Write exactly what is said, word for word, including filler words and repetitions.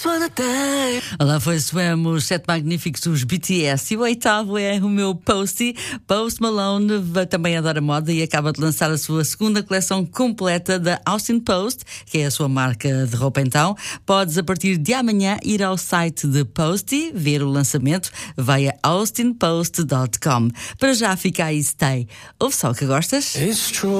Lá foi os sete magníficos dos B T S e o oitavo é o meu Posty. Post Malone também adora moda e acaba de lançar a sua segunda coleção completa da Austin Post, que é a sua marca de roupa. Então podes a partir de amanhã ir ao site de Posty, ver o lançamento, vai a austin post ponto com. Para já fica aí, stay. Ouve só o que gostas? It's true.